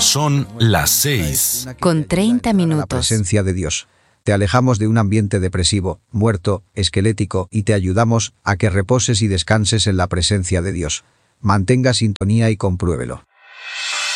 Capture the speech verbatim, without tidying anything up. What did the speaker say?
Son las seis con treinta minutos. La presencia de Dios. Te alejamos de un ambiente depresivo, muerto, esquelético y te ayudamos a que reposes y descanses en la presencia de Dios. Mantenga sintonía y compruébelo.